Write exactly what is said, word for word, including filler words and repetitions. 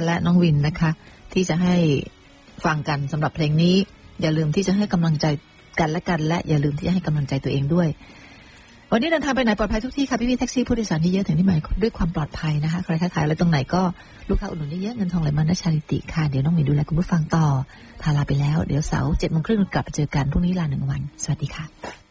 และน้องวินนะคะที่จะให้ฟังกันสำหรับเพลงนี้อย่าลืมที่จะให้กำลังใจกันและกันและอย่าลืมที่จะให้กำลังใจตัวเองด้วยวันนี้เดินทางไปไหนปลอดภัยทุกที่ค่ะพี่ๆแท็กซี่ผู้โดยสารที่เยอะถึงที่หมายด้วยความปลอดภัยนะคะใครค้าขายอะไรตรงไหนก็ลูกค้าอุดหนุนเยอะๆเงินทองไหลมานะชาริติค่ะเดี๋ยวน้องหมีดูแลคุณผู้ฟังต่อทาลาไปแล้วเดี๋ยวเสาร์เจ็ดโมงครึ่งกลับมาเจอกันพรุ่งนี้ลาหนึ่งวันสวัสดีค่ะ